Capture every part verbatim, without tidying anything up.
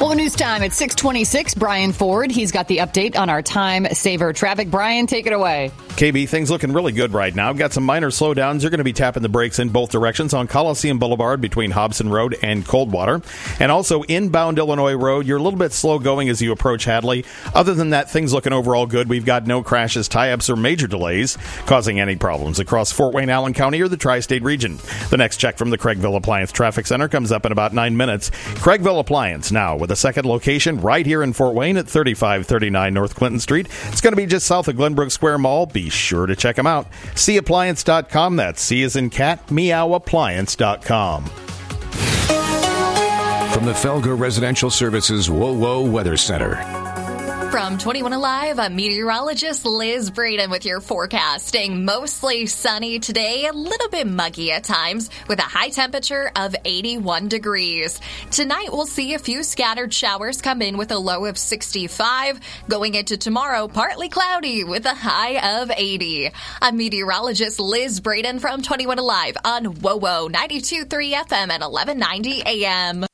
Well, news time at six twenty-six. Brian Ford, he's got the update on our time saver traffic. Brian, take it away. K B, things looking really good right now. Got some minor slowdowns. You're going to be tapping the brakes in both directions on Coliseum Boulevard between Hobson Road and Coldwater. And also inbound Illinois Road, you're a little bit slow going as you approach Hadley. Other than that, things looking overall good. We've got no crashes, tie-ups, or major delays causing any problems across Fort Wayne, Allen County, or the tri-state region. The next check from the Craigville Appliance Traffic Center comes up in about nine minutes. Craigville Appliance now with a second location right here in Fort Wayne at thirty-five thirty-nine North Clinton Street. It's going to be just south of Glenbrook Square Mall. Be sure to check them out. see appliance dot com. That's C as in cat, meow appliance dot com. From the Felger Residential Services Whoa Whoa Weather Center. From twenty-one Alive, I'm meteorologist Liz Braden with your forecast. Staying mostly sunny today, a little bit muggy at times, with a high temperature of eighty-one degrees. Tonight, we'll see a few scattered showers come in with a low of sixty-five. Going into tomorrow, partly cloudy with a high of eighty. I'm meteorologist Liz Braden from twenty-one Alive on Whoa Whoa ninety-two point three F M at eleven ninety A M.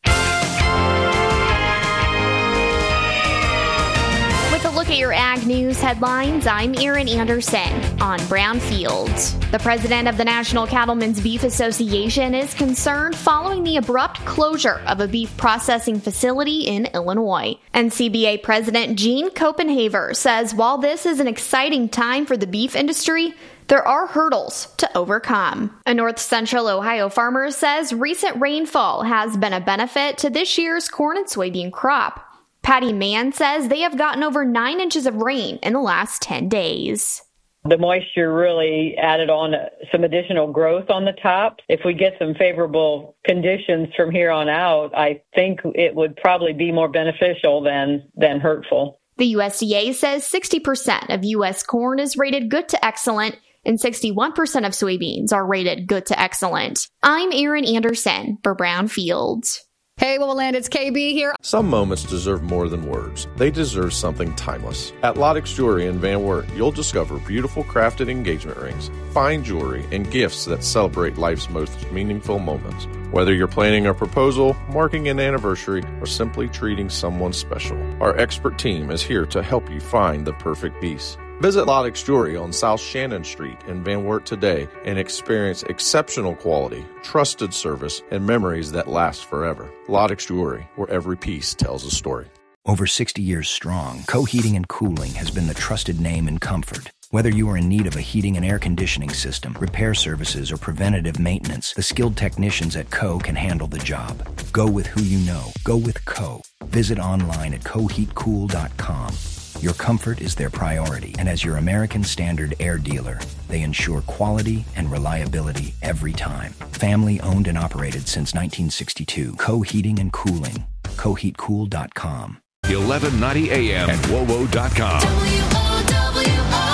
With a look at your Ag News headlines, I'm Erin Anderson on Brownfield. The president of the National Cattlemen's Beef Association is concerned following the abrupt closure of a beef processing facility in Illinois. N C B A President Gene Copenhaver says while this is an exciting time for the beef industry, there are hurdles to overcome. A North Central Ohio farmer says recent rainfall has been a benefit to this year's corn and soybean crop. Patty Mann says they have gotten over nine inches of rain in the last ten days. The moisture really added on some additional growth on the top. If we get some favorable conditions from here on out, I think it would probably be more beneficial than, than hurtful. The U S D A says sixty percent of U S corn is rated good to excellent, and sixty-one percent of soybeans are rated good to excellent. I'm Erin Anderson for Brownfield. Hey, Woodland, it's K B here. Some moments deserve more than words. They deserve something timeless. At Lottix Jewelry in Van Wert, you'll discover beautiful crafted engagement rings, fine jewelry, and gifts that celebrate life's most meaningful moments. Whether you're planning a proposal, marking an anniversary, or simply treating someone special, our expert team is here to help you find the perfect piece. Visit Lottix Jewelry on South Shannon Street in Van Wert today and experience exceptional quality, trusted service, and memories that last forever. Lottix Jewelry, where every piece tells a story. Over sixty years strong, Co Heating and Cooling has been the trusted name in comfort. Whether you are in need of a heating and air conditioning system, repair services, or preventative maintenance, the skilled technicians at Co can handle the job. Go with who you know. Go with Co. Visit online at co heat cool dot com. Your comfort is their priority, and as your American Standard air dealer, they ensure quality and reliability every time. Family owned and operated since nineteen sixty-two. Co Heating and Cooling. co heat cool dot com. eleven ninety A M at W O W O dot com. W O W O.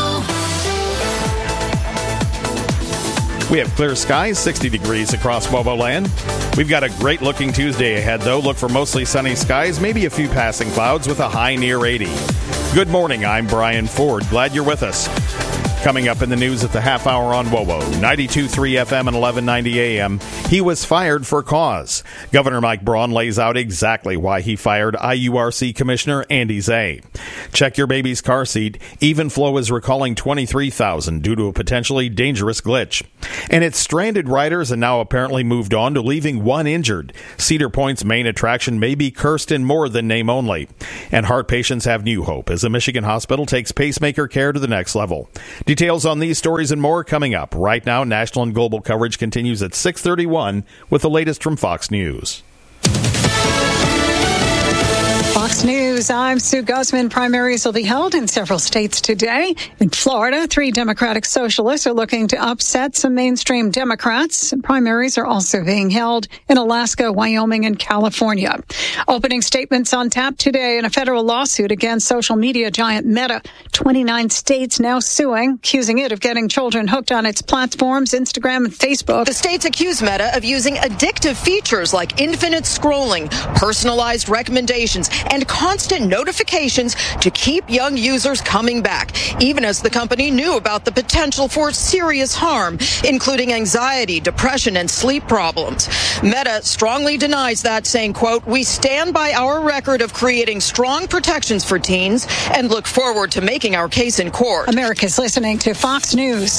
We have clear skies, sixty degrees across Bobo land. We've got a great looking Tuesday ahead, though. Look for mostly sunny skies, maybe a few passing clouds with a high near eighty. Good morning, I'm Brian Ford. Glad you're with us. Coming up in the news at the half hour on W O W O, ninety-two point three F M and eleven ninety A M, he was fired for cause. Governor Mike Braun lays out exactly why he fired I U R C Commissioner Andy Zay. Check your baby's car seat. Evenflow is recalling twenty-three thousand due to a potentially dangerous glitch. And it's stranded riders and now apparently moved on to leaving one injured. Cedar Point's main attraction may be cursed in more than name only. And heart patients have new hope as a Michigan hospital takes pacemaker care to the next level. Details on these stories and more coming up. Right now, national and global coverage continues at six thirty-one with the latest from Fox News. Fox News, I'm Sue Guzman. Primaries will be held in several states today. In Florida, three Democratic socialists are looking to upset some mainstream Democrats. Primaries are also being held in Alaska, Wyoming, and California. Opening statements on tap today in a federal lawsuit against social media giant Meta. twenty-nine states now suing, accusing it of getting children hooked on its platforms, Instagram and Facebook. The states accuse Meta of using addictive features like infinite scrolling, personalized recommendations, and constant notifications to keep young users coming back, even as the company knew about the potential for serious harm, including anxiety, depression, and sleep problems. Meta strongly denies that, saying, quote, "We stand by our record of creating strong protections for teens and look forward to making our case in court." America's listening to Fox News.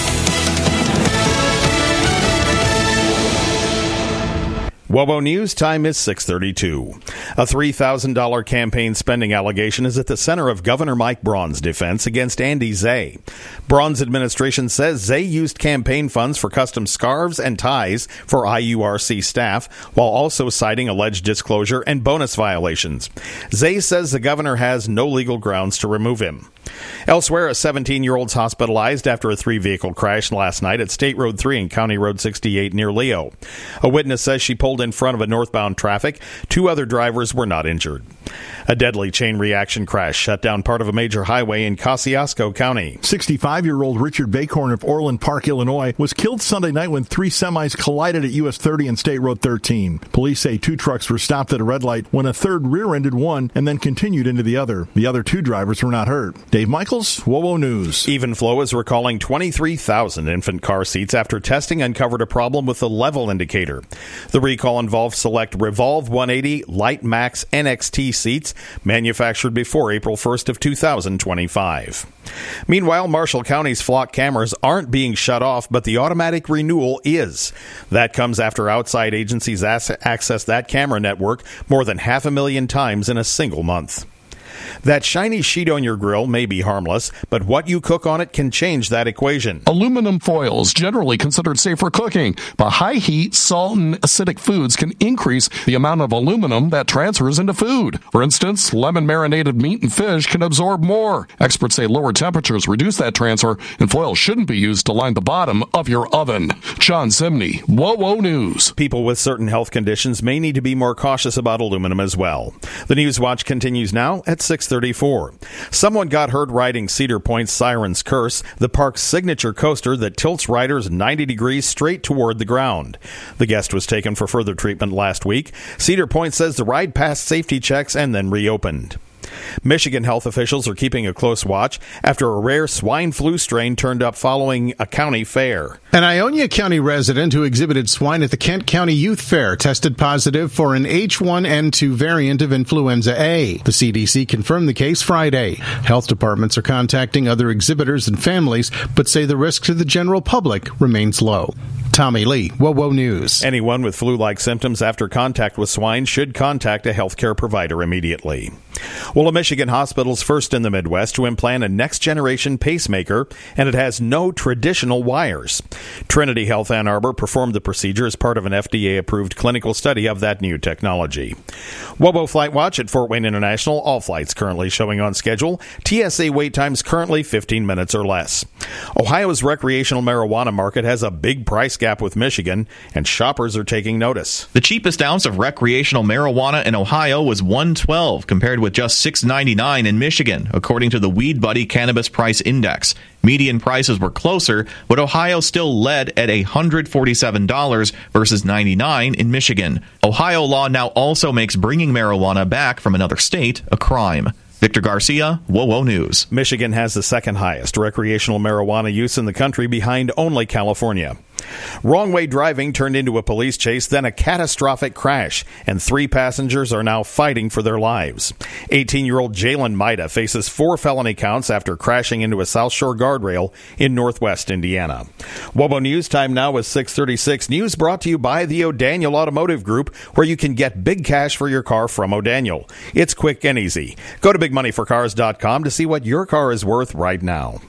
WOBO News, time is six thirty-two. A three thousand dollars campaign spending allegation is at the center of Governor Mike Braun's defense against Andy Zay. Braun's administration says Zay used campaign funds for custom scarves and ties for I U R C staff, while also citing alleged disclosure and bonus violations. Zay says the governor has no legal grounds to remove him. Elsewhere, a seventeen-year-old's hospitalized after a three-vehicle crash last night at State Road three and County Road sixty-eight near Leo. A witness says she pulled in front of a northbound traffic. Two other drivers were not injured. A deadly chain reaction crash shut down part of a major highway in Kosciuszko County. sixty-five-year-old Richard Bacorn of Orland Park, Illinois, was killed Sunday night when three semis collided at U S thirty and State Road thirteen. Police say two trucks were stopped at a red light when a third rear-ended one and then continued into the other. The other two drivers were not hurt. Dave Michaels, WOWO News. Evenflo is recalling twenty-three thousand infant car seats after testing uncovered a problem with the level indicator. The recall involved select Revolve one eighty Light Max N X T seats manufactured before April first of two thousand twenty-five. Meanwhile, Marshall County's flock cameras aren't being shut off, but the automatic renewal is. That comes after outside agencies access that camera network more than half a million times in a single month. That shiny sheet on your grill may be harmless, but what you cook on it can change that equation. Aluminum foil is generally considered safe for cooking, but high heat, salt, and acidic foods can increase the amount of aluminum that transfers into food. For instance, lemon-marinated meat and fish can absorb more. Experts say lower temperatures reduce that transfer, and foil shouldn't be used to line the bottom of your oven. John Simney, WOWO News. People with certain health conditions may need to be more cautious about aluminum as well. The News Watch continues now at six thirty-four. Someone got hurt riding Cedar Point's Siren's Curse, the park's signature coaster that tilts riders ninety degrees straight toward the ground. The guest was taken for further treatment last week. Cedar Point says the ride passed safety checks and then reopened. Michigan health officials are keeping a close watch after a rare swine flu strain turned up following a county fair. An Ionia County resident who exhibited swine at the Kent County Youth Fair tested positive for an H one N two variant of influenza A. The C D C confirmed the case Friday. Health departments are contacting other exhibitors and families, but say the risk to the general public remains low. Tommy Lee, WOWO News. Anyone with flu-like symptoms after contact with swine should contact a healthcare provider immediately. Well, a Michigan hospital's first in the Midwest to implant a next-generation pacemaker, and it has no traditional wires. Trinity Health Ann Arbor performed the procedure as part of an F D A-approved clinical study of that new technology. WOWO Flight Watch at Fort Wayne International. All flights currently showing on schedule. T S A wait times currently fifteen minutes or less. Ohio's recreational marijuana market has a big price gap with Michigan, and shoppers are taking notice. The cheapest ounce of recreational marijuana in Ohio was one hundred twelve dollars, compared with just six dollars and ninety-nine cents in Michigan, according to the Weed Buddy Cannabis Price Index. Median prices were closer, but Ohio still led at one hundred forty-seven dollars versus ninety-nine dollars in Michigan. Ohio law now also makes bringing marijuana back from another state a crime. Victor Garcia, WOWO News. Michigan has the second highest recreational marijuana use in the country, behind only California. Wrong-way driving turned into a police chase, then a catastrophic crash, and three passengers are now fighting for their lives. eighteen-year-old Jalen Maida faces four felony counts after crashing into a South Shore guardrail in northwest Indiana. WOWO News time now is six thirty-six. News brought to you by the O'Daniel Automotive Group, where you can get big cash for your car from O'Daniel. It's quick and easy. Go to big money for cars dot com to see what your car is worth right now.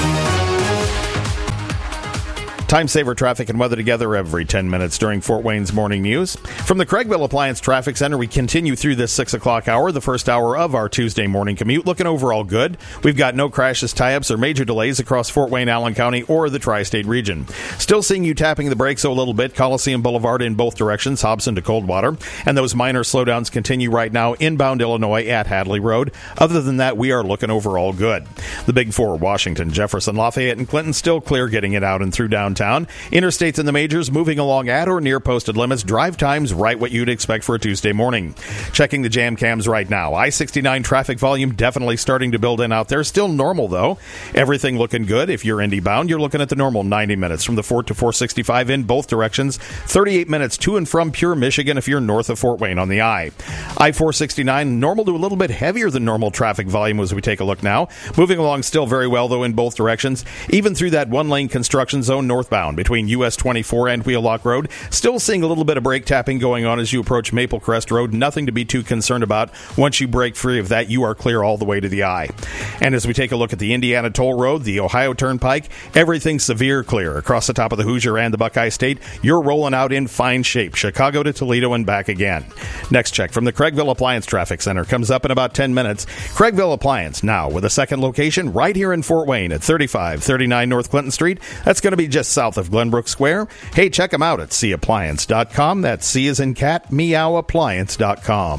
Time saver traffic and weather together every ten minutes during Fort Wayne's Morning News. From the Craigville Appliance Traffic Center, we continue through this six o'clock hour, the first hour of our Tuesday morning commute. Looking overall good. We've got no crashes, tie-ups, or major delays across Fort Wayne, Allen County, or the tri-state region. Still seeing you tapping the brakes a little bit. Coliseum Boulevard in both directions, Hobson to Coldwater. And those minor slowdowns continue right now inbound Illinois at Hadley Road. Other than that, we are looking overall good. The Big Four, Washington, Jefferson, Lafayette, and Clinton still clear getting it out and through downtown downtown. Interstates and the majors moving along at or near posted limits. Drive times right what you'd expect for a Tuesday morning. Checking the jam cams right now. I sixty-nine traffic volume definitely starting to build in out there. Still normal, though. Everything looking good. If you're Indy bound, you're looking at the normal ninety minutes from the Fort to four sixty-five in both directions. thirty-eight minutes to and from Pure, Michigan if you're north of Fort Wayne on the I. I four sixty-nine, normal to a little bit heavier than normal traffic volume as we take a look now. Moving along still very well, though, in both directions. Even through that one-lane construction zone northbound between U S twenty-four and Wheelock Road. Still seeing a little bit of brake tapping going on as you approach Maple Crest Road. Nothing to be too concerned about. Once you break free of that, you are clear all the way to the I. And as we take a look at the Indiana Toll Road, the Ohio Turnpike, everything severe clear across the top of the Hoosier and the Buckeye State. You're rolling out in fine shape. Chicago to Toledo and back again. Next check from the Craigville Appliance Traffic Center comes up in about ten minutes. Craigville Appliance now with a second location right here in Fort Wayne at thirty-five thirty-nine North Clinton Street. That's going to be just south of Glenbrook Square. Hey, check them out at c appliance dot com. That's C as in cat, meow appliance dot com.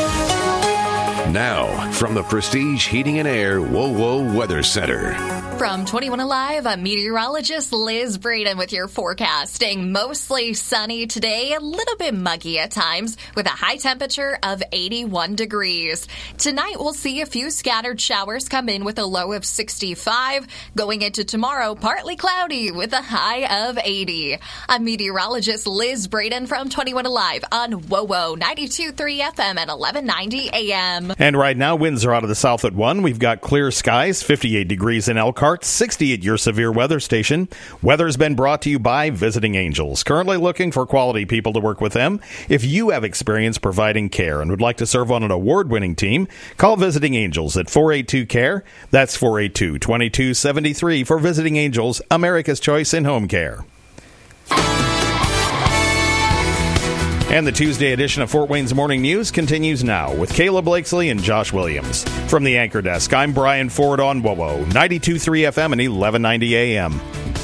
Now, from the Prestige Heating and Air WoWo Weather Center. From twenty-one Alive, I'm meteorologist Liz Braden with your forecast. Staying mostly sunny today, a little bit muggy at times, with a high temperature of eighty-one degrees. Tonight, we'll see a few scattered showers come in with a low of sixty-five. Going into tomorrow, partly cloudy with a high of eighty. I'm meteorologist Liz Braden from twenty-one Alive on WoWo ninety-two point three F M at eleven ninety A M. And right now, winds are out of the south at one. We've got clear skies, fifty-eight degrees in Elkhart, sixty at your severe weather station. Weather's been brought to you by Visiting Angels. Currently looking for quality people to work with them. If you have experience providing care and would like to serve on an award-winning team, call Visiting Angels at four eight two C A R E. That's four eight two, two two seven three for Visiting Angels, America's choice in home care. And the Tuesday edition of Fort Wayne's Morning News continues now with Kayla Blakesley and Josh Williams. From the Anchor Desk, I'm Brian Ford on WoWo, ninety-two point three F M and eleven ninety A M.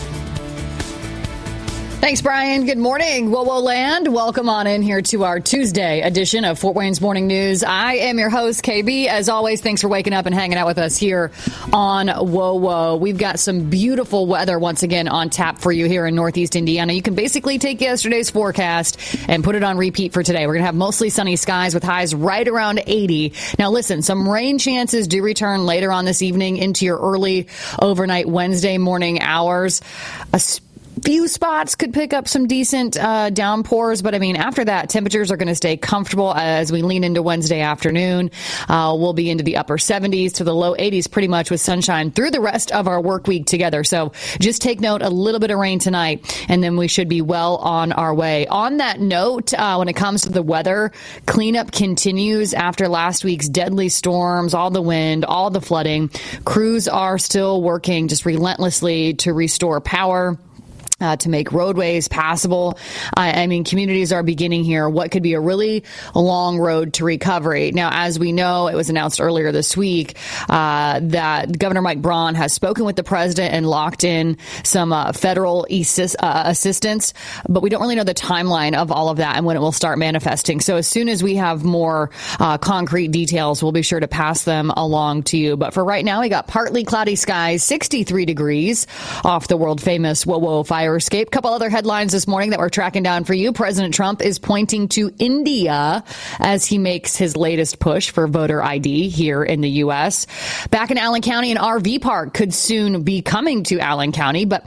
Thanks, Brian. Good morning, WoWo Land. Welcome on in here to our Tuesday edition of Fort Wayne's Morning News. I am your host, K B. As always, thanks for waking up and hanging out with us here on WoWo. We've got some beautiful weather once again on tap for you here in Northeast Indiana. You can basically take yesterday's forecast and put it on repeat for today. We're going to have mostly sunny skies with highs right around eighty. Now, listen, some rain chances do return later on this evening into your early overnight Wednesday morning hours. A few spots could pick up some decent uh, downpours, but I mean, after that, temperatures are going to stay comfortable as we lean into Wednesday afternoon. Uh, we'll be into the upper seventies to the low eighties pretty much with sunshine through the rest of our work week together. So just take note, a little bit of rain tonight, and then we should be well on our way. On that note, uh, when it comes to the weather, cleanup continues after last week's deadly storms, all the wind, all the flooding. Crews are still working just relentlessly to restore power. Uh, to make roadways passable. I, I mean, communities are beginning here what could be a really long road to recovery. Now, as we know, it was announced earlier this week uh, that Governor Mike Braun has spoken with the president and locked in some uh, federal assist, uh, assistance, but we don't really know the timeline of all of that and when it will start manifesting. So as soon as we have more uh, concrete details, we'll be sure to pass them along to you. But for right now, we got partly cloudy skies, sixty-three degrees off the world famous WoWo fire escape. Couple other headlines this morning that we're tracking down for you. President Trump is pointing to India as he makes his latest push for voter I D here in the U S. Back in Allen County, an R V park could soon be coming to Allen County, but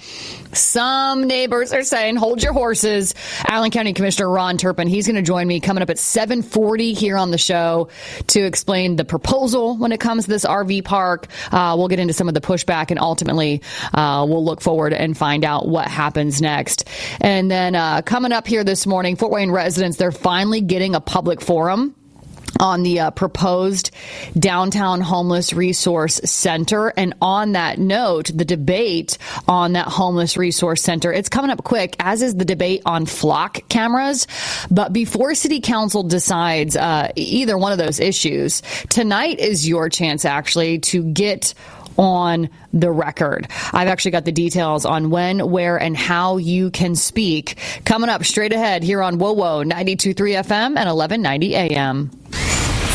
some neighbors are saying, hold your horses. Allen County Commissioner Ron Turpin, he's going to join me coming up at seven forty here on the show to explain the proposal when it comes to this R V park. Uh, we'll get into some of the pushback, and ultimately uh, we'll look forward and find out what happens next. And then uh, coming up here this morning, Fort Wayne residents, they're finally getting a public forum on the uh, proposed downtown homeless resource center. And on that note, the debate on that homeless resource center, it's coming up quick, as is the debate on flock cameras. But before city council decides uh, either one of those issues, tonight is your chance actually to get on the record. I've actually got the details on when, where, and how you can speak coming up straight ahead here on WoWo ninety-two point three F M and eleven ninety A M.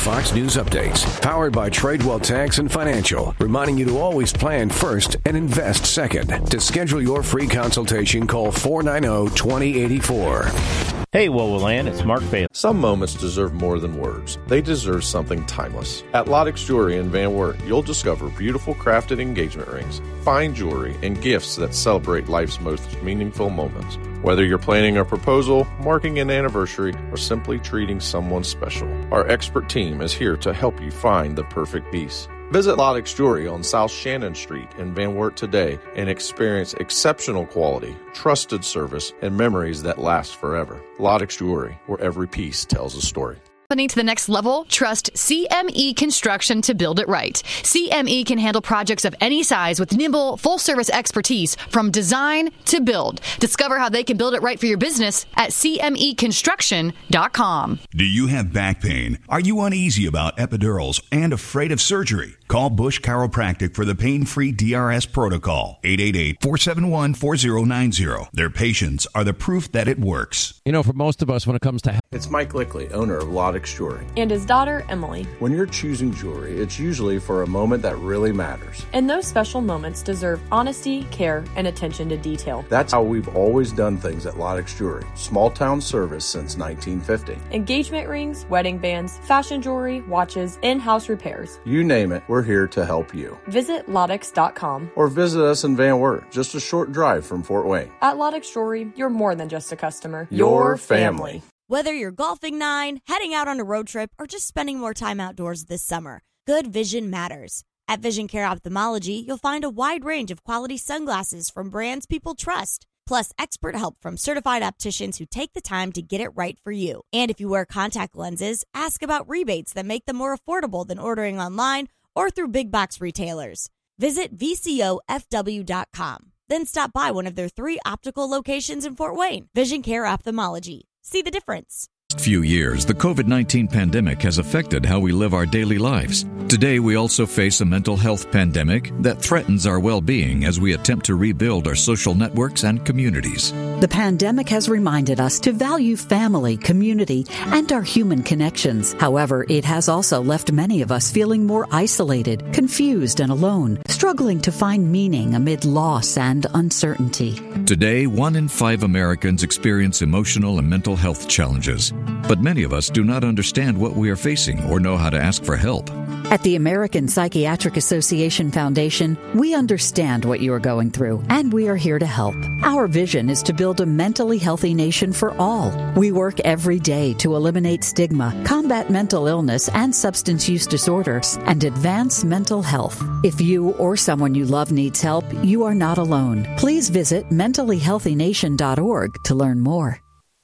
Fox News updates, powered by Tradewell Tax and Financial, reminding you to always plan first and invest second. To schedule your free consultation, call four nine zero, two zero eight four. Hey, Wowoland, it's Mark Bailey. Some moments deserve more than words. They deserve something timeless. At Lodex Jewelry in Van Wert, you'll discover beautiful crafted engagement rings, fine jewelry, and gifts that celebrate life's most meaningful moments. Whether you're planning a proposal, marking an anniversary, or simply treating someone special, our expert team is here to help you find the perfect piece. Visit Lodex Jewelry on South Shannon Street in Van Wert today and experience exceptional quality, trusted service, and memories that last forever. Lodex Jewelry, where every piece tells a story. To the next level, trust C M E Construction to build it right. C M E can handle projects of any size with nimble, full-service expertise from design to build. Discover how they can build it right for your business at C M E construction dot com. Do you have back pain? Are you uneasy about epidurals and afraid of surgery? Call Bush Chiropractic for the pain-free D R S protocol. eight eight eight, four seven one, four zero nine zero. Their patients are the proof that it works. You know, for most of us, when it comes to... It's Mike Lickley, owner of Lodex Jewelry. And his daughter, Emily. When you're choosing jewelry, it's usually for a moment that really matters. And those special moments deserve honesty, care, and attention to detail. That's how we've always done things at Lodex Jewelry. Small town service since nineteen fifty. Engagement rings, wedding bands, fashion jewelry, watches, in-house repairs. You name it, we're here to help you. Visit Lodex dot com. Or visit us in Van Wert, just a short drive from Fort Wayne. At Lodex Jewelry, you're more than just a customer. Your family. Whether you're golfing nine, heading out on a road trip, or just spending more time outdoors this summer, good vision matters. At Vision Care Ophthalmology, you'll find a wide range of quality sunglasses from brands people trust, plus expert help from certified opticians who take the time to get it right for you. And if you wear contact lenses, ask about rebates that make them more affordable than ordering online or through big box retailers. Visit V C O F W dot com. Then stop by one of their three optical locations in Fort Wayne. Vision Care Ophthalmology. See the difference. Few years, the COVID nineteen pandemic has affected how we live our daily lives. Today, we also face a mental health pandemic that threatens our well-being as we attempt to rebuild our social networks and communities. The pandemic has reminded us to value family, community, and our human connections. However, it has also left many of us feeling more isolated, confused, and alone, struggling to find meaning amid loss and uncertainty. Today, one in five Americans experience emotional and mental health challenges. But many of us do not understand what we are facing or know how to ask for help. At the American Psychiatric Association Foundation, we understand what you are going through, and we are here to help. Our vision is to build a mentally healthy nation for all. We work every day to eliminate stigma, combat mental illness and substance use disorders, and advance mental health. If you or someone you love needs help, you are not alone. Please visit mentally healthy nation dot org to learn more.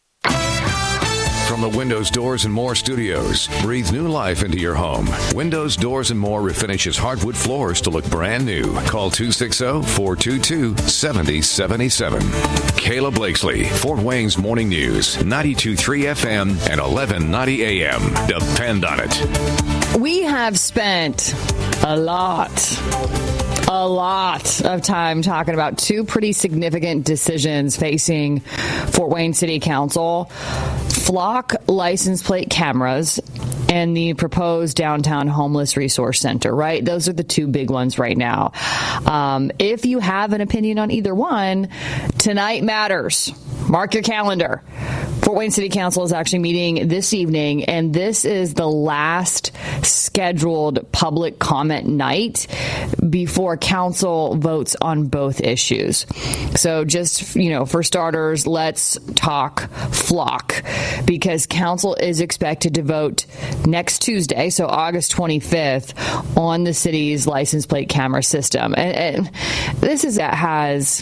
From the Windows, Doors, and More studios, breathe new life into your home. Windows, Doors, and More refinishes hardwood floors to look brand new. Call two six zero, four two two, seven zero seven seven. Kayla Blakesley, Fort Wayne's Morning News, ninety-two point three F M and eleven ninety A M. Depend on it. We have spent a lot A lot of time talking about two pretty significant decisions facing Fort Wayne City Council: Flock license plate cameras and the proposed downtown homeless resource center, right? Those are the two big ones right now. Um, if you have an opinion on either one, tonight matters. Mark your calendar. Fort Wayne City Council is actually meeting this evening, and this is the last scheduled public comment night before council votes on both issues. So just, you know, for starters, let's talk Flock, because council is expected to vote next Tuesday, so August twenty-fifth, on the city's license plate camera system. And, and this is that has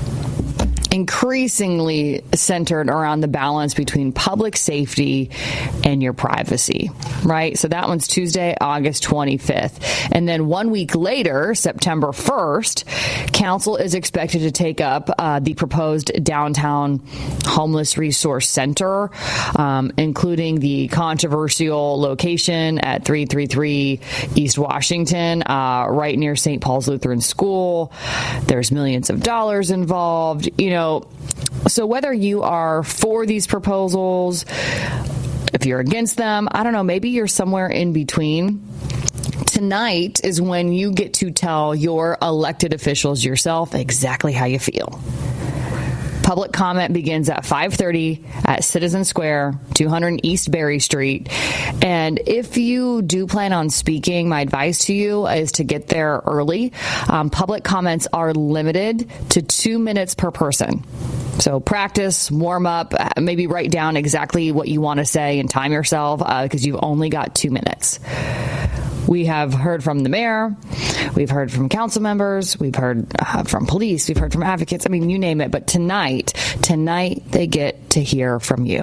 increasingly centered around the balance between public safety and your privacy, right? So that one's Tuesday, August twenty-fifth. And then one week later, September first, council is expected to take up uh, the proposed downtown homeless resource center, um, including the controversial location at three thirty-three East Washington, uh, right near Saint Paul's Lutheran School. There's millions of dollars involved, you know. So whether you are for these proposals, if you're against them, I don't know, maybe you're somewhere in between. Tonight is when you get to tell your elected officials yourself exactly how you feel. Public comment begins at five thirty at Citizen Square, two hundred East Berry Street. And if you do plan on speaking, my advice to you is to get there early. Um, public comments are limited to two minutes per person. So practice, warm up, maybe write down exactly what you want to say and time yourself uh, because you've only got two minutes. We have heard from the mayor. We've heard from council members. We've heard uh, from police. We've heard from advocates. I mean, you name it. But tonight, tonight they get to hear from you.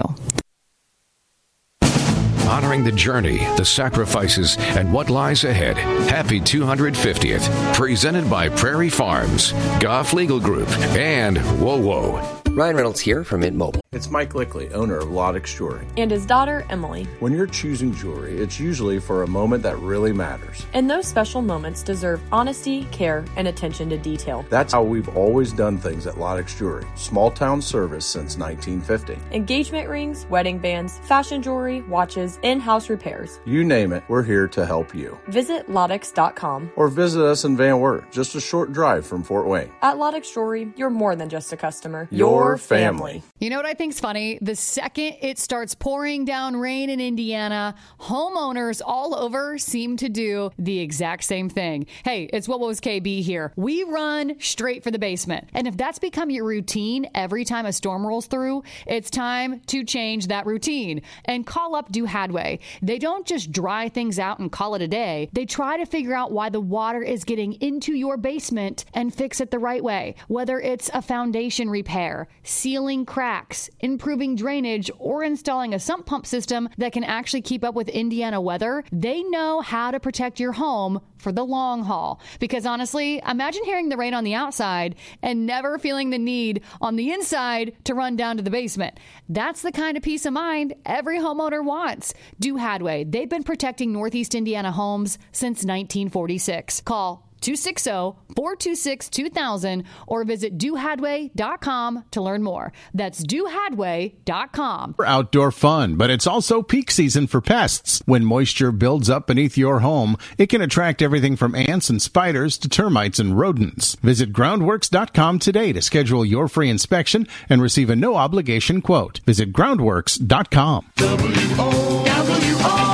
Honoring the journey, the sacrifices, and what lies ahead. Happy two hundred fiftieth. Presented by Prairie Farms, Goff Legal Group, and Whoa Whoa. Ryan Reynolds here from Mint Mobile. It's Mike Lickley, owner of Lodex Jewelry. And his daughter, Emily. When you're choosing jewelry, it's usually for a moment that really matters. And those special moments deserve honesty, care, and attention to detail. That's how we've always done things at Lodex Jewelry. Small town service since nineteen fifty. Engagement rings, wedding bands, fashion jewelry, watches, in-house repairs. You name it, we're here to help you. Visit Lodex dot com. Or visit us in Van Wert, just a short drive from Fort Wayne. At Lodex Jewelry, you're more than just a customer. Your family. You know what I think's funny? The second it starts pouring down rain in Indiana, homeowners all over seem to do the exact same thing. Hey, it's What Was K B here. We run straight for the basement. And if that's become your routine every time a storm rolls through, it's time to change that routine and call up Do Hadway. They don't just dry things out and call it a day. They try to figure out why the water is getting into your basement and fix it the right way. Whether it's a foundation repair, sealing cracks, improving drainage, or installing a sump pump system that can actually keep up with Indiana weather, they know how to protect your home for the long haul. Because honestly, imagine hearing the rain on the outside and never feeling the need on the inside to run down to the basement. That's the kind of peace of mind every homeowner wants. Do Hadway. They've been protecting Northeast Indiana homes since nineteen forty-six. Call two six zero, four two six, two thousand or visit do hadway dot com to learn more. That's do hadway dot com. For outdoor fun, but it's also peak season for pests. When moisture builds up beneath your home, it can attract everything from ants and spiders to termites and rodents. Visit groundworks dot com today to schedule your free inspection and receive a no-obligation quote. Visit groundworks dot com. W O W O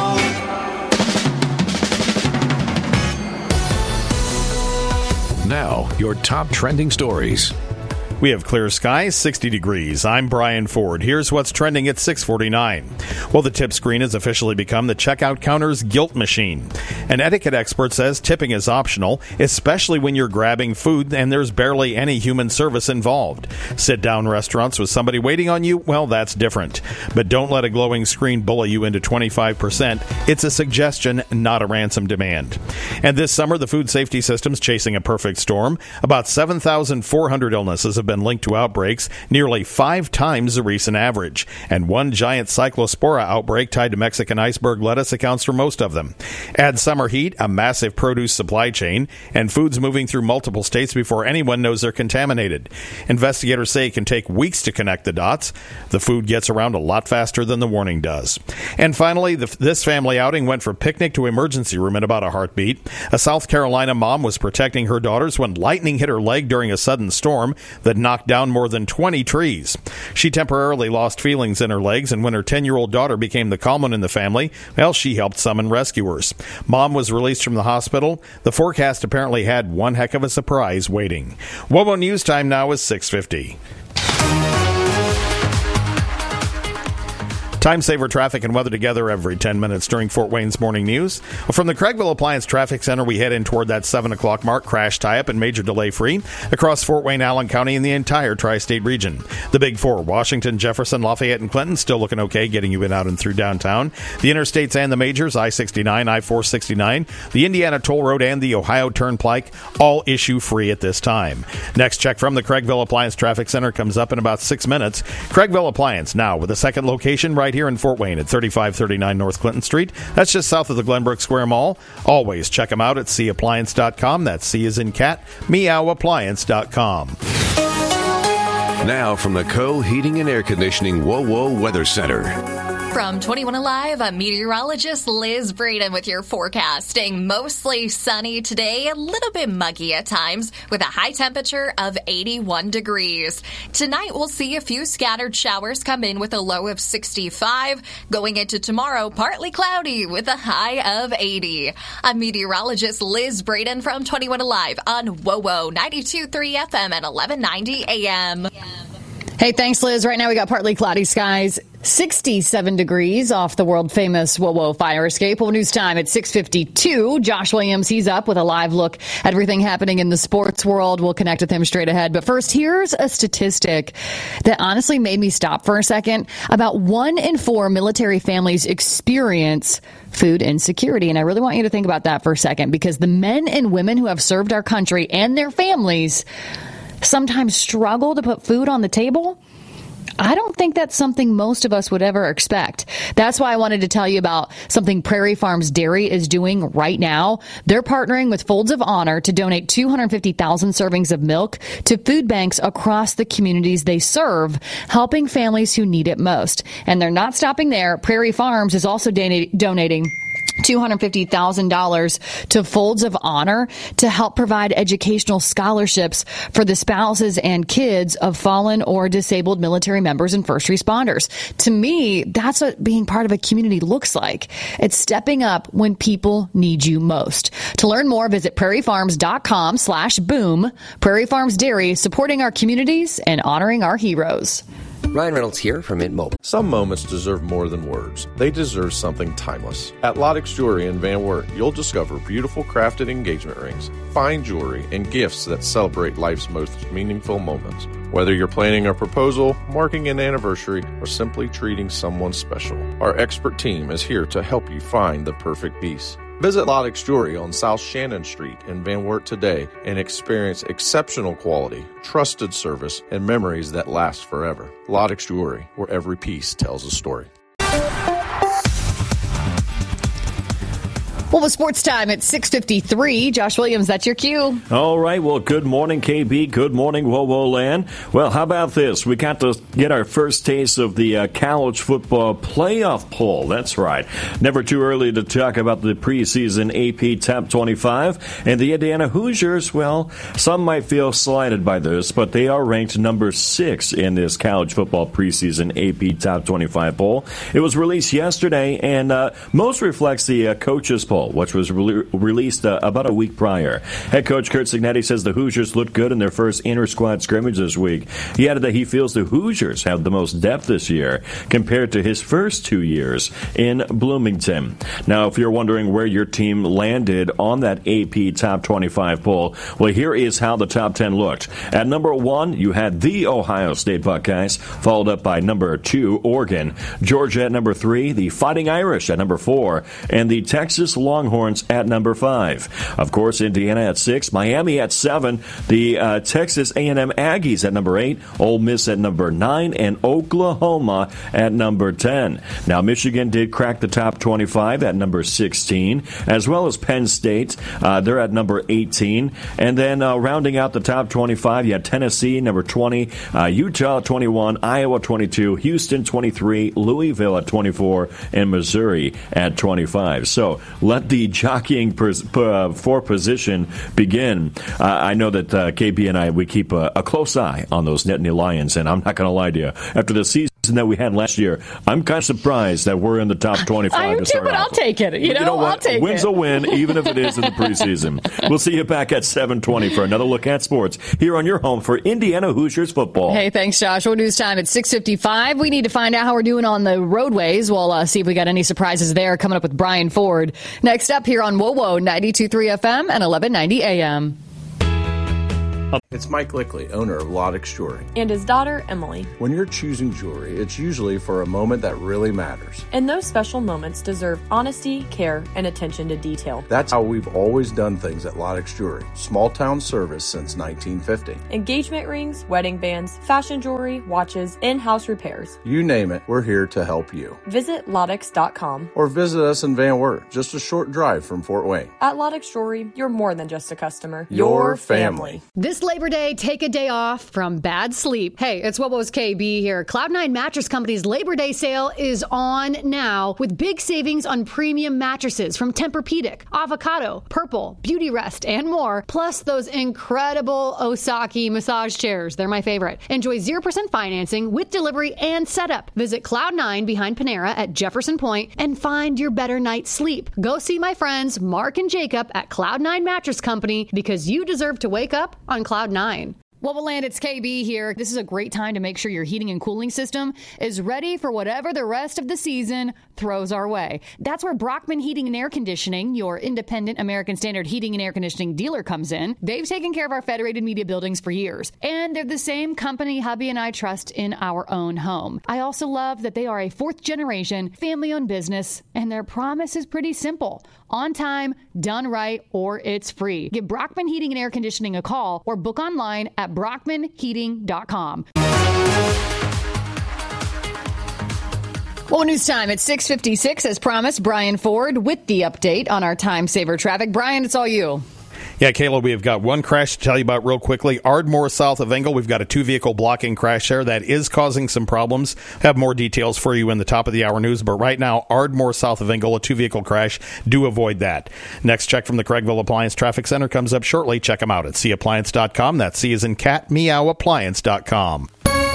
Now, your top trending stories. We have clear skies, sixty degrees. I'm Brian Ford. Here's what's trending at six forty-nine. Well, the tip screen has officially become the checkout counter's guilt machine. An etiquette expert says tipping is optional, especially when you're grabbing food and there's barely any human service involved. Sit-down restaurants with somebody waiting on you, well, that's different. But don't let a glowing screen bully you into twenty-five percent. It's a suggestion, not a ransom demand. And this summer, the food safety system's chasing a perfect storm. About seven thousand four hundred illnesses have been linked to outbreaks, nearly five times the recent average. And one giant cyclospora outbreak tied to Mexican iceberg lettuce accounts for most of them. Add summer heat, a massive produce supply chain, and foods moving through multiple states before anyone knows they're contaminated. Investigators say it can take weeks to connect the dots. The food gets around a lot faster than the warning does. And finally, the, this family outing went from picnic to emergency room in about a heartbeat. A South Carolina mom was protecting her daughters when lightning hit her leg during a sudden storm that knocked down more than twenty trees. She temporarily lost feelings in her legs, and when her ten-year-old daughter became the calm one in the family, well, she helped summon rescuers. Mom was released from the hospital. The forecast apparently had one heck of a surprise waiting. W O W O News time now is six fifty. Time saver traffic and weather together every ten minutes during Fort Wayne's Morning News. Well, from the Craigville Appliance Traffic Center, we head in toward that seven o'clock mark. Crash tie-up and major delay free across Fort Wayne, Allen County, and the entire tri-state region. The Big Four, Washington, Jefferson, Lafayette, and Clinton, still looking okay, getting you in, out, and through downtown. The interstates and the majors, I sixty-nine, I four sixty-nine, the Indiana Toll Road, and the Ohio Turnpike, all issue free at this time. Next check from the Craigville Appliance Traffic Center comes up in about six minutes. Craigville Appliance, now with a second location right here in Fort Wayne at thirty-five thirty-nine North Clinton Street. That's just south of the Glenbrook Square Mall. Always check them out at c appliance dot com. That's C as in cat, meow appliance dot com. Now from the Co Heating and Air Conditioning W O W O Weather Center. From twenty-one Alive, I'm meteorologist Liz Braden with your forecast. Staying mostly sunny today, a little bit muggy at times, with a high temperature of eighty-one degrees. Tonight, we'll see a few scattered showers come in with a low of sixty-five. Going into tomorrow, partly cloudy with a high of eighty. I'm meteorologist Liz Braden from twenty-one Alive on WOWO ninety-two point three F M at eleven ninety A M. Hey, thanks, Liz. Right now we got partly cloudy skies, sixty-seven degrees off the world-famous WOWO fire escape. Well, news time at six fifty-two. Josh Williams, he's up with a live look at everything happening in the sports world. We'll connect with him straight ahead. But first, here's a statistic that honestly made me stop for a second. About one in four military families experience food insecurity. And I really want you to think about that for a second, because the men and women who have served our country and their families sometimes struggle to put food on the table. I don't think that's something most of us would ever expect. That's why I wanted to tell you about something Prairie Farms Dairy is doing right now. They're partnering with Folds of Honor to donate two hundred fifty thousand servings of milk to food banks across the communities they serve, helping families who need it most. And they're not stopping there. Prairie Farms is also don- donating two hundred fifty thousand dollars to Folds of Honor to help provide educational scholarships for the spouses and kids of fallen or disabled military members and first responders. To me, that's what being part of a community looks like. It's stepping up when people need you most. To learn more, visit prairiefarms.com slash boom. Prairie Farms Dairy, supporting our communities and honoring our heroes. Ryan Reynolds here from Mint Mobile. Some moments deserve more than words. They deserve something timeless. At Lodex Jewelry in Van Wert, you'll discover beautiful crafted engagement rings, fine jewelry, and gifts that celebrate life's most meaningful moments. Whether you're planning a proposal, marking an anniversary, or simply treating someone special, our expert team is here to help you find the perfect piece. Visit Lodex Jewelry on South Shannon Street in Van Wert today and experience exceptional quality, trusted service, and memories that last forever. Lodex Jewelry, where every piece tells a story. Well, with sports time at six fifty-three. Josh Williams, that's your cue. All right. Well, good morning, K B. Good morning, WOWO Land. Well, how about this? We got to get our first taste of the uh, college football playoff poll. That's right. Never too early to talk about the preseason A P Top twenty-five. And the Indiana Hoosiers, well, some might feel slighted by this, but they are ranked number six in this college football preseason A P Top twenty-five poll. It was released yesterday, and uh, most reflects the uh, coaches poll, which was re- released uh, about a week prior. Head coach Curt Cignetti says the Hoosiers looked good in their first inter-squad scrimmage this week. He added that he feels the Hoosiers have the most depth this year compared to his first two years in Bloomington. Now, if you're wondering where your team landed on that A P Top twenty-five poll, well, here is how the top ten looked. At number one, you had the Ohio State Buckeyes, followed up by number two, Oregon. Georgia at number three, the Fighting Irish at number four, and the Texas Longhorns at number five. Of course, Indiana at six, Miami at seven, the uh, Texas A and M Aggies at number eight, Ole Miss at number nine, and Oklahoma at number ten. Now, Michigan did crack the top twenty-five at number sixteen, as well as Penn State. Uh, they're at number eighteen. And then uh, rounding out the top twenty-five, you had Tennessee, number twenty, uh, Utah at twenty-one, Iowa twenty-two, Houston twenty-three, Louisville at twenty-four, and Missouri at twenty-five. So let the jockeying pers- uh, for position begin. Uh, I know that uh, K B and I, we keep a, a close eye on those Nittany Lions, and I'm not going to lie to you. After the season that we had last year, I'm kind of surprised that we're in the top twenty-five. I am to too, start but off. I'll take it. You know, you know what? I'll take a win's it. a win, even if it is in the preseason. We'll see you back at seven twenty for another look at sports here on your home for Indiana Hoosiers football. Hey, thanks, Josh. Well, news time at six fifty-five. We need to find out how we're doing on the roadways. We'll uh, see if we got any surprises there coming up with Brian Ford. Next up here on WOWO ninety-two point three F M and eleven ninety A M. It's Mike Lickley, owner of Lodex Jewelry. And his daughter, Emily. When you're choosing jewelry, it's usually for a moment that really matters. And those special moments deserve honesty, care, and attention to detail. That's how we've always done things at Lodex Jewelry. Small town service since nineteen fifty. Engagement rings, wedding bands, fashion jewelry, watches, in-house repairs. You name it, we're here to help you. Visit Lodex dot com. Or visit us in Van Wert, just a short drive from Fort Wayne. At Lodex Jewelry, you're more than just a customer. Your family. This Labor Labor Day, take a day off from bad sleep. Hey, it's WOWO's K B here. Cloud nine Mattress Company's Labor Day sale is on now with big savings on premium mattresses from Tempur-Pedic, Avocado, Purple, Beauty Rest, and more. Plus those incredible Osaki massage chairs. They're my favorite. Enjoy zero percent financing with delivery and setup. Visit Cloud nine behind Panera at Jefferson Point and find your better night's sleep. Go see my friends Mark and Jacob at Cloud nine Mattress Company because you deserve to wake up on Cloud nine. WOWOland, it's K B here. This is a great time to make sure your heating and cooling system is ready for whatever the rest of the season throws our way. That's where Brockman Heating and Air Conditioning, your independent American Standard heating and air conditioning dealer, comes in. They've taken care of our Federated Media buildings for years, and they're the same company hubby and I trust in our own home. I also love that they are a fourth-generation, family-owned business, and their promise is pretty simple. On time, done right, or it's free. Give Brockman Heating and Air Conditioning a call or book online at brockman heating dot com. Well, news time at six fifty-six. As promised, Brian Ford with the update on our time saver traffic. Brian, it's all you. Yeah, Kayla, we have got one crash to tell you about real quickly. Ardmore, south of Engel, we've got a two-vehicle blocking crash there that is causing some problems. Have more details for you in the top of the hour news, but right now, Ardmore, south of Engel, a two-vehicle crash. Do avoid that. Next check from the Craigville Appliance Traffic Center comes up shortly. Check them out at c appliance dot com. That's C as in cat, meow appliance dot com.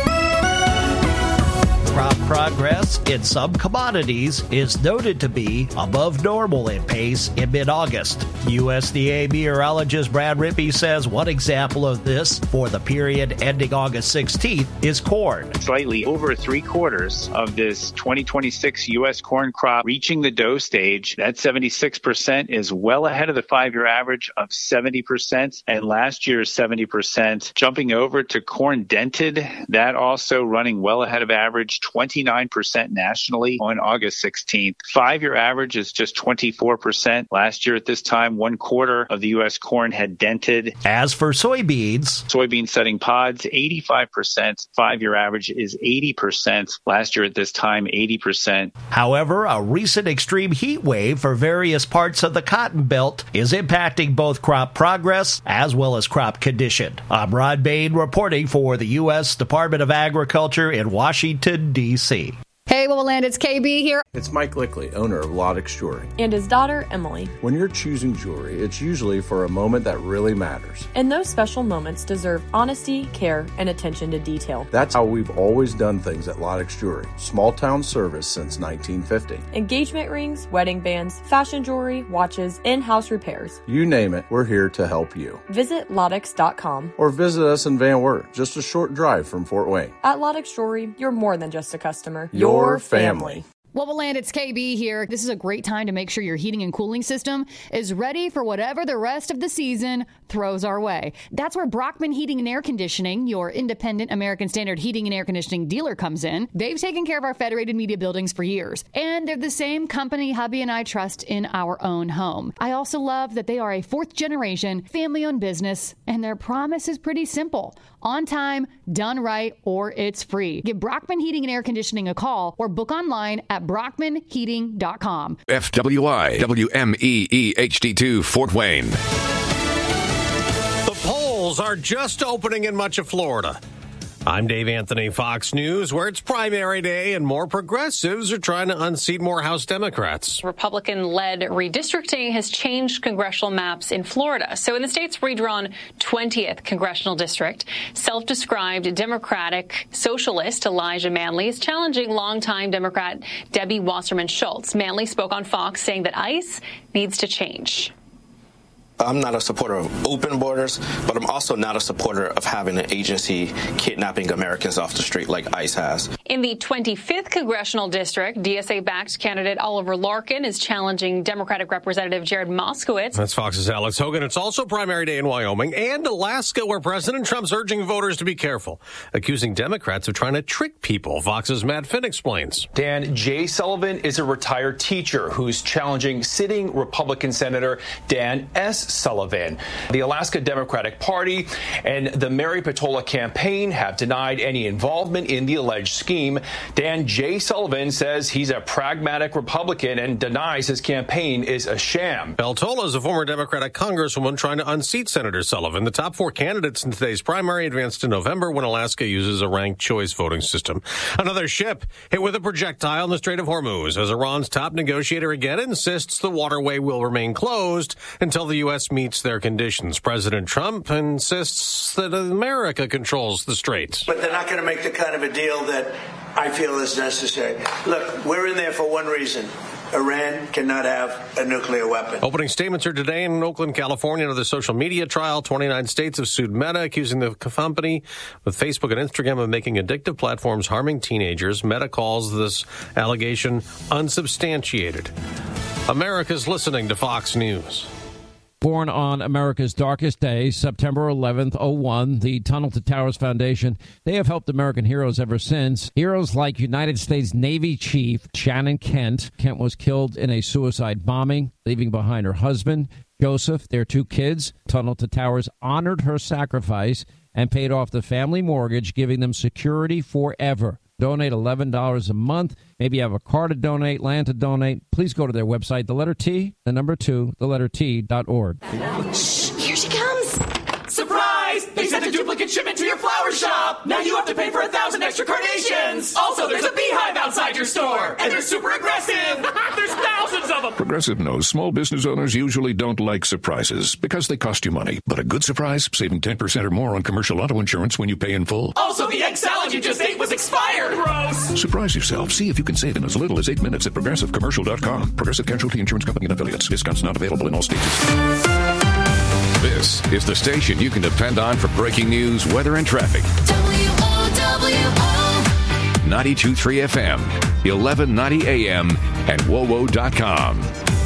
Crop progress in some commodities is noted to be above normal in pace in mid-August. U S D A meteorologist Brad Rippey says one example of this for the period ending August sixteenth is corn. Slightly over three quarters of this twenty twenty-six U S corn crop reaching the dough stage. That seventy-six percent is well ahead of the five-year average of seventy percent, and last year's seventy percent. Jumping over to corn dented, that also running well ahead of average, twenty-nine percent nationally on August sixteenth. Five-year average is just twenty-four percent. Last year at this time, one quarter of the U S corn had dented. As for soybeans, soybean setting pods, eighty-five percent. Five-year average is eighty percent. Last year at this time, eighty percent. However, a recent extreme heat wave for various parts of the Cotton Belt is impacting both crop progress as well as crop condition. I'm Rod Bain reporting for the U S Department of Agriculture in Washington, D C Hey, WOWOland, it's K B here. It's Mike Lickley, owner of Lodex Jewelry. And his daughter, Emily. When you're choosing jewelry, it's usually for a moment that really matters. And those special moments deserve honesty, care, and attention to detail. That's how we've always done things at Lodex Jewelry. Small town service since nineteen fifty. Engagement rings, wedding bands, fashion jewelry, watches, in-house repairs. You name it, we're here to help you. Visit Lodex dot com. Or visit us in Van Wert, just a short drive from Fort Wayne. At Lodex Jewelry, you're more than just a customer. Your Your family. WOWOland, it's K B here. This is a great time to make sure your heating and cooling system is ready for whatever the rest of the season throws our way. That's where Brockman Heating and Air Conditioning, your independent American Standard heating and air conditioning dealer, comes in. They've taken care of our Federated Media buildings for years, and they're the same company hubby and I trust in our own home. I also love that they are a fourth-generation, family-owned business, and their promise is pretty simple. On time, done right, or it's free. Give Brockman Heating and Air Conditioning a call or book online at brockman heating dot com. F W I W M E E H D two Fort Wayne. The polls are just opening in much of Florida. I'm Dave Anthony, Fox News, where it's primary day and more progressives are trying to unseat more House Democrats. Republican-led redistricting has changed congressional maps in Florida. So in the state's redrawn twentieth congressional district, self-described Democratic socialist Elijah Manley is challenging longtime Democrat Debbie Wasserman Schultz. Manley spoke on Fox saying that ICE needs to change. I'm not a supporter of open borders, but I'm also not a supporter of having an agency kidnapping Americans off the street like ICE has. In the twenty-fifth congressional district, D S A-backed candidate Oliver Larkin is challenging Democratic Representative Jared Moskowitz. That's Fox's Alex Hogan. It's also primary day in Wyoming and Alaska, where President Trump's urging voters to be careful, accusing Democrats of trying to trick people. Fox's Matt Finn explains. Dan, Jay Sullivan is a retired teacher who's challenging sitting Republican Senator Dan S. Sullivan. The Alaska Democratic Party and the Mary Patola campaign have denied any involvement in the alleged scheme. team. Dan J. Sullivan says he's a pragmatic Republican and denies his campaign is a sham. Peltola is a former Democratic congresswoman trying to unseat Senator Sullivan. The top four candidates in today's primary advanced to November when Alaska uses a ranked choice voting system. Another ship hit with a projectile in the Strait of Hormuz as Iran's top negotiator again insists the waterway will remain closed until the U S meets their conditions. President Trump insists that America controls the strait. But they're not going to make the kind of a deal that I feel is necessary. Look, we're in there for one reason. Iran cannot have a nuclear weapon. Opening statements are today in Oakland, California, under the social media trial. twenty-nine states have sued Meta, accusing the company with Facebook and Instagram of making addictive platforms harming teenagers. Meta calls this allegation unsubstantiated. America's listening to Fox News. Born on America's darkest day, September eleventh, oh one, the Tunnel to Towers Foundation, they have helped American heroes ever since. Heroes like United States Navy Chief Shannon Kent. Kent was killed in a suicide bombing, leaving behind her husband, Joseph, their two kids. Tunnel to Towers honored her sacrifice and paid off the family mortgage, giving them security forever. Donate eleven dollars a month. Maybe you have a car to donate, land to donate. Please go to their website, the letter T, the number two, the letter T dot org. Shh, here she comes. Surprise! They sent a duplicate shipment to your flower shop. Now you have to pay for a thousand extra carnations. Also, there's a beehive outside your store, and they're super aggressive. There's thousands of them. Progressive knows small business owners usually don't like surprises because they cost you money. But a good surprise, saving ten percent or more on commercial auto insurance when you pay in full. Also, the egg salad you just ate was expired. Gross. Surprise yourself. See if you can save in as little as eight minutes at progressive commercial dot com. Progressive Casualty Insurance Company and affiliates. Discounts not available in all states. This is the station you can depend on for breaking news, weather, and traffic. W O W O ninety-two point three F M, eleven ninety A M, and W O W O dot com.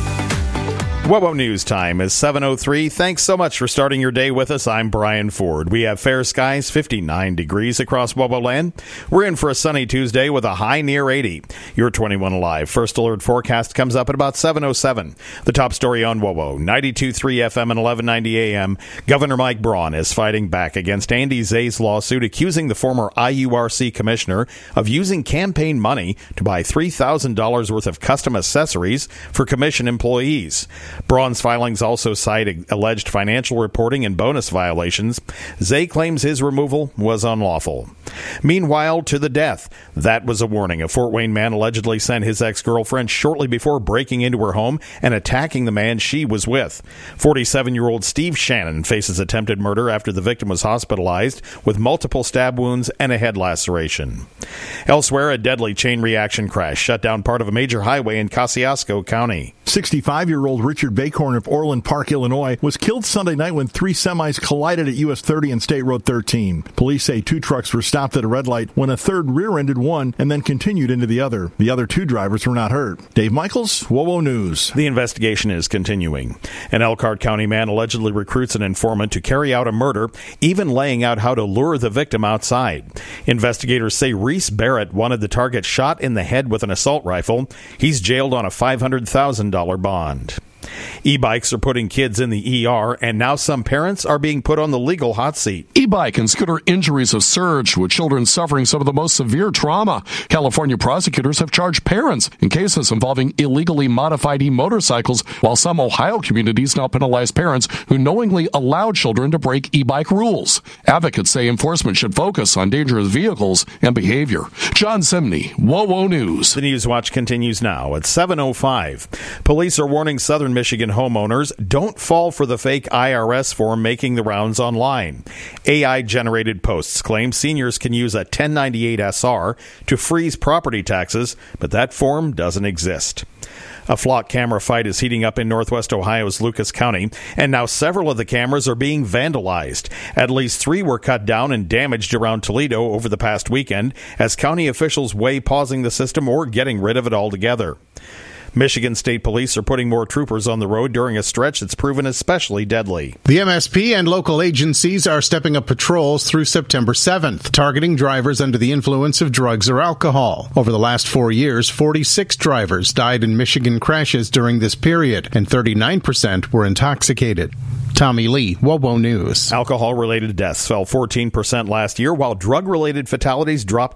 W O W O News time is seven oh three. Thanks so much for starting your day with us. I'm Brian Ford. We have fair skies, fifty-nine degrees across W O W O land. We're in for a sunny Tuesday with a high near eighty. Your twenty-one Alive First Alert forecast comes up at about seven oh seven. The top story on W O W O, ninety-two point three F M and eleven ninety A M. Governor Mike Braun is fighting back against Andy Zay's lawsuit accusing the former I U R C commissioner of using campaign money to buy three thousand dollars worth of custom accessories for commission employees. Braun's filings also cite alleged financial reporting and bonus violations. Zay claims his removal was unlawful. Meanwhile, to the death. That was a warning. A Fort Wayne man allegedly sent his ex-girlfriend shortly before breaking into her home and attacking the man she was with. forty-seven-year-old Steve Shannon faces attempted murder after the victim was hospitalized with multiple stab wounds and a head laceration. Elsewhere, a deadly chain reaction crash shut down part of a major highway in Kosciuszko County. sixty-five-year-old Richard Baycorn of Orland Park, Illinois, was killed Sunday night when three semis collided at U S thirty and State Road thirteen. Police say two trucks were stopped at a red light when a third rear-ended one and then continued into the other. The other two drivers were not hurt. Dave Michaels, W O W O News. The investigation is continuing. An Elkhart County man allegedly recruits an informant to carry out a murder, even laying out how to lure the victim outside. Investigators say Reese Barrett wanted the target shot in the head with an assault rifle. He's jailed on a five hundred thousand dollars bond. E-bikes are putting kids in the E R, and now some parents are being put on the legal hot seat. E-bike and scooter injuries have surged, with children suffering some of the most severe trauma. California prosecutors have charged parents in cases involving illegally modified e-motorcycles, while some Ohio communities now penalize parents who knowingly allow children to break e-bike rules. Advocates say enforcement should focus on dangerous vehicles and behavior. John Simney, W O W O News. The News Watch continues now at seven oh five. Police are warning Southern Michigan homeowners, don't fall for the fake I R S form making the rounds online. A I-generated posts claim seniors can use a ten ninety-eight S R to freeze property taxes, but that form doesn't exist. A flock camera fight is heating up in northwest Ohio's Lucas County, and now several of the cameras are being vandalized. At least three were cut down and damaged around Toledo over the past weekend as county officials weigh pausing the system or getting rid of it altogether. Michigan State Police are putting more troopers on the road during a stretch that's proven especially deadly. The M S P and local agencies are stepping up patrols through September seventh, targeting drivers under the influence of drugs or alcohol. Over the last four years, forty-six drivers died in Michigan crashes during this period, and thirty-nine percent were intoxicated. Tommy Lee, W O W O News. Alcohol-related deaths fell fourteen percent last year, while drug-related fatalities dropped